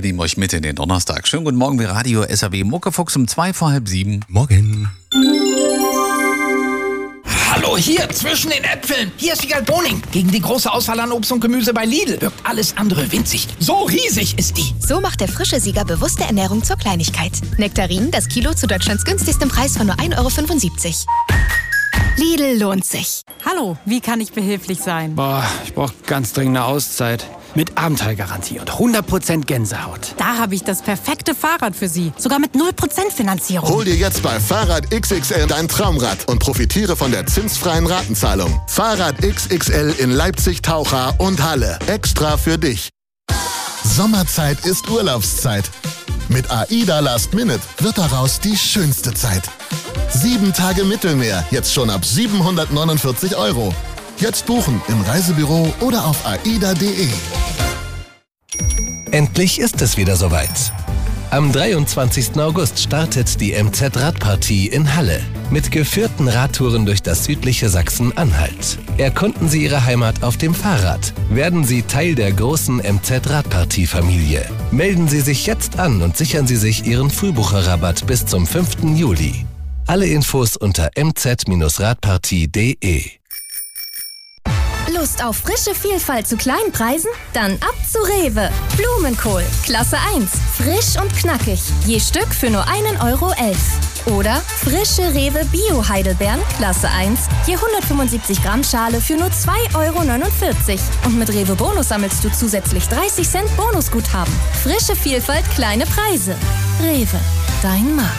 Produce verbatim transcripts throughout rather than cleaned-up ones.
Wir nehmen euch mit in den Donnerstag. Schönen guten Morgen, wir Radio S A W Muckefuchs um zwei vor halb sieben. Morgen. Hallo, hier zwischen den Äpfeln. Hier ist Wiegald Boning. Gegen die große Auswahl an Obst und Gemüse bei Lidl wirkt alles andere winzig. So riesig ist die. So macht der frische Sieger bewusste Ernährung zur Kleinigkeit. Nektarinen, das Kilo zu Deutschlands günstigstem Preis von nur ein Euro fünfundsiebzig. Lidl lohnt sich. Hallo, wie kann ich behilflich sein? Boah, ich brauche ganz dringend eine Auszeit. Mit Abenteuergarantie und hundert Prozent Gänsehaut. Da habe ich das perfekte Fahrrad für Sie. Sogar mit null Prozent Finanzierung. Hol dir jetzt bei Fahrrad X X L dein Traumrad und profitiere von der zinsfreien Ratenzahlung. Fahrrad X X L in Leipzig, Taucha und Halle. Extra für dich. Sommerzeit ist Urlaubszeit. Mit AIDA Last Minute wird daraus die schönste Zeit. Sieben Tage Mittelmeer, jetzt schon ab siebenhundertneunundvierzig Euro. Jetzt buchen im Reisebüro oder auf aida punkt de. Endlich ist es wieder soweit. Am dreiundzwanzigsten August startet die M Z-Radpartie in Halle mit geführten Radtouren durch das südliche Sachsen-Anhalt. Erkunden Sie Ihre Heimat auf dem Fahrrad. Werden Sie Teil der großen M Z-Radpartie-Familie. Melden Sie sich jetzt an und sichern Sie sich Ihren Frühbucherrabatt bis zum fünften Juli. Alle Infos unter m z radpartie punkt de. Lust auf frische Vielfalt zu kleinen Preisen? Dann ab zu Rewe. Blumenkohl, Klasse eins. Frisch und knackig. Je Stück für nur einen Euro elf. Oder frische Rewe Bio-Heidelbeeren, Klasse eins. Je hundertfünfundsiebzig Gramm Schale für nur zwei Euro neunundvierzig. Und mit Rewe Bonus sammelst du zusätzlich dreißig Cent Bonusguthaben. Frische Vielfalt, kleine Preise. Rewe, dein Markt.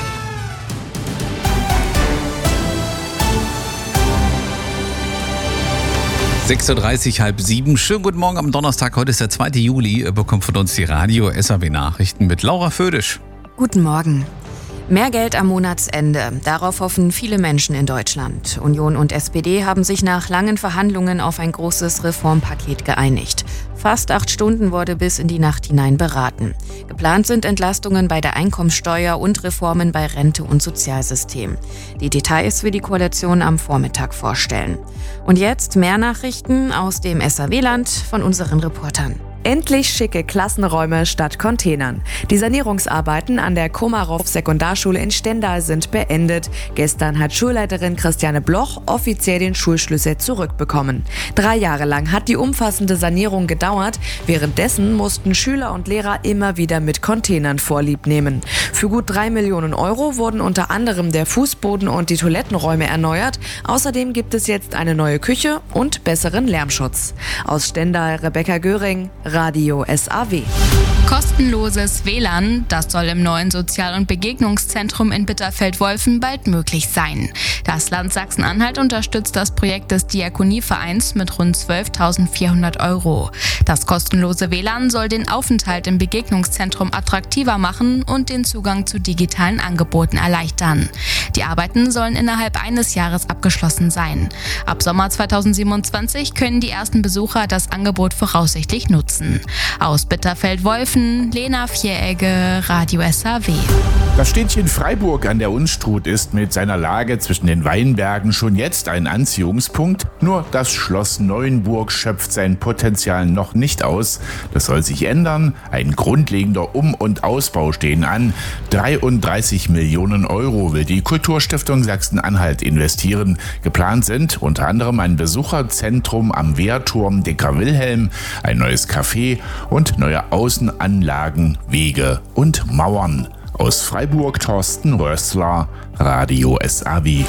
sechs Uhr dreißig, halb sieben. Schönen guten Morgen am Donnerstag. Heute ist der zweite Juli. Ihr bekommt von uns die Radio S A W Nachrichten mit Laura Födisch. Guten Morgen. Mehr Geld am Monatsende. Darauf hoffen viele Menschen in Deutschland. Union und S P D haben sich nach langen Verhandlungen auf ein großes Reformpaket geeinigt. Fast acht Stunden wurde bis in die Nacht hinein beraten. Geplant sind Entlastungen bei der Einkommensteuer und Reformen bei Rente und Sozialsystem. Die Details will die Koalition am Vormittag vorstellen. Und jetzt mehr Nachrichten aus dem S A W-Land von unseren Reportern. Endlich schicke Klassenräume statt Containern. Die Sanierungsarbeiten an der Komarow-Sekundarschule in Stendal sind beendet. Gestern hat Schulleiterin Christiane Bloch offiziell den Schulschlüssel zurückbekommen. Drei Jahre lang hat die umfassende Sanierung gedauert. Währenddessen mussten Schüler und Lehrer immer wieder mit Containern Vorlieb nehmen. Für gut drei Millionen Euro wurden unter anderem der Fußboden und die Toilettenräume erneuert. Außerdem gibt es jetzt eine neue Küche und besseren Lärmschutz. Aus Stendal, Rebecca Göring, Radio S A W. Kostenloses W L A N, das soll im neuen Sozial- und Begegnungszentrum in Bitterfeld-Wolfen bald möglich sein. Das Land Sachsen-Anhalt unterstützt das Projekt des Diakonievereins mit rund zwölftausendvierhundert Euro. Das kostenlose W L A N soll den Aufenthalt im Begegnungszentrum attraktiver machen und den Zugang zu digitalen Angeboten erleichtern. Die Arbeiten sollen innerhalb eines Jahres abgeschlossen sein. Ab Sommer zweitausendsiebenundzwanzig können die ersten Besucher das Angebot voraussichtlich nutzen. Aus Bitterfeld-Wolfen, Lena Vieregge, Radio S A W. Das Städtchen Freiburg an der Unstrut ist mit seiner Lage zwischen den Weinbergen schon jetzt ein Anziehungspunkt. Nur das Schloss Neuenburg schöpft sein Potenzial noch nicht aus. Das soll sich ändern. Ein grundlegender Um- und Ausbau stehen an. dreiunddreißig Millionen Euro will die Kulturstiftung Sachsen-Anhalt investieren. Geplant sind unter anderem ein Besucherzentrum am Wehrturm Dicker Wilhelm, ein neues Café und neue Außenanlagen, Wege und Mauern. Aus Freiburg Thorsten Rössler, Radio S A W.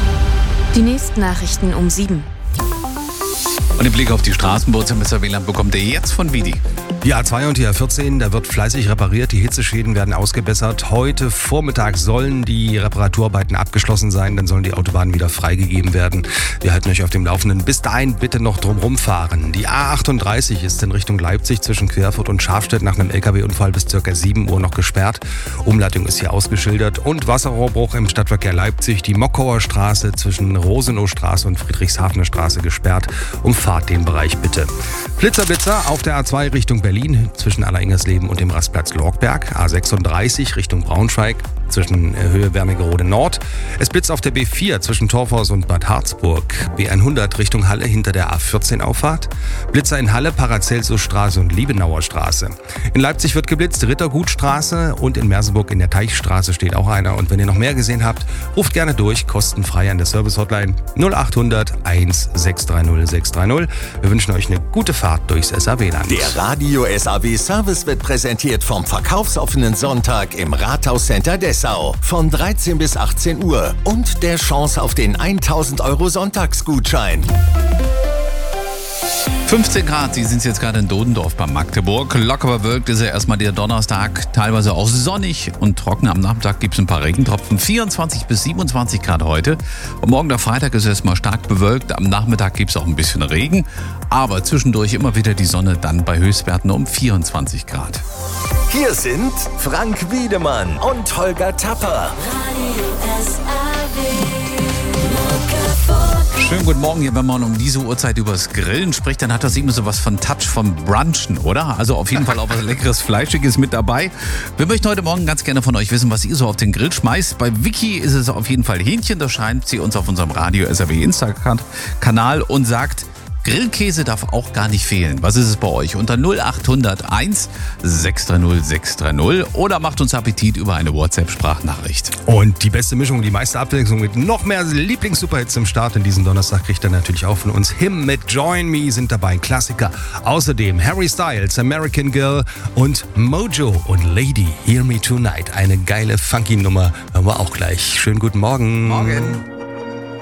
Die nächsten Nachrichten um sieben. Und den Blick auf die Straßenbahn im S A W-Land bekommt ihr jetzt von Vidi. Die A zwei und die A vierzehn, da wird fleißig repariert, die Hitzeschäden werden ausgebessert. Heute Vormittag sollen die Reparaturarbeiten abgeschlossen sein, dann sollen die Autobahnen wieder freigegeben werden. Wir halten euch auf dem Laufenden. Bis dahin bitte noch drumherum fahren. Die A achtunddreißig ist in Richtung Leipzig zwischen Querfurt und Schafstedt nach einem L K W-Unfall bis ca. sieben Uhr noch gesperrt. Umleitung ist hier ausgeschildert. Und Wasserrohrbruch im Stadtverkehr Leipzig, die Mockauer Straße zwischen Rosenowstraße und Friedrichshafener Straße gesperrt. Umfahrt den Bereich bitte. Blitzerblitzer auf der A zwei Richtung Berlin zwischen Alleringers Leben und dem Rastplatz Lorkberg. A sechsunddreißig Richtung Braunschweig zwischen Höhe Wernigerode Nord. Es blitzt auf der B vier zwischen Torfhaus und Bad Harzburg. B hundert Richtung Halle hinter der A vierzehn Auffahrt. Blitzer in Halle, Paracelsusstraße und Liebenauer Straße. In Leipzig wird geblitzt, Rittergutstraße, und in Merseburg in der Teichstraße steht auch einer. Und wenn ihr noch mehr gesehen habt, ruft gerne durch, kostenfrei an der Service-Hotline null acht hundert eins sechs drei null sechs drei null. Wir wünschen euch eine gute Fahrt durchs S A W-Land. Der Radio S A W-Service wird präsentiert vom verkaufsoffenen Sonntag im Rathauscenter Dessau von dreizehn bis achtzehn Uhr und der Chance auf den tausend Euro Sonntagsgutschein. fünfzehn Grad, Sie sind jetzt gerade in Dodendorf bei Magdeburg. Locker bewölkt ist ja erstmal der Donnerstag, teilweise auch sonnig und trocken. Am Nachmittag gibt es ein paar Regentropfen. vierundzwanzig bis siebenundzwanzig Grad heute. Und morgen der Freitag ist erstmal stark bewölkt. Am Nachmittag gibt es auch ein bisschen Regen. Aber zwischendurch immer wieder die Sonne, dann bei Höchstwerten um vierundzwanzig Grad. Hier sind Frank Wiedemann und Holger Tapper. Radio S A W. Schönen guten Morgen. Hier, wenn man um diese Uhrzeit über das Grillen spricht, dann hat das immer so was von Touch vom Brunchen, oder? Also auf jeden Fall auch was leckeres, Fleischiges mit dabei. Wir möchten heute Morgen ganz gerne von euch wissen, was ihr so auf den Grill schmeißt. Bei Vicky ist es auf jeden Fall Hähnchen. Da schreibt sie uns auf unserem Radio S A W Instagram-Kanal und sagt, Grillkäse darf auch gar nicht fehlen. Was ist es bei euch? Unter null acht hundert eins sechs drei null sechs drei null oder macht uns Appetit über eine WhatsApp-Sprachnachricht. Und die beste Mischung, die meiste Abwechslung mit noch mehr Lieblings-Superhits im Start in diesem Donnerstag kriegt ihr natürlich auch von uns. Him mit Join Me sind dabei, ein Klassiker. Außerdem Harry Styles, American Girl und Mojo und Lady, Hear Me Tonight. Eine geile, funky Nummer. Hören wir auch gleich. Schönen guten Morgen. Morgen.